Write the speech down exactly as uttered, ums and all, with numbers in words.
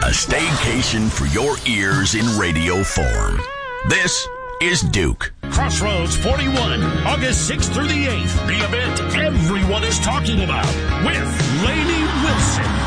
A staycation for your ears in radio form. This is Duke. Crossroads forty-one, August sixth through the eighth. The event everyone is talking about with Lainey Wilson.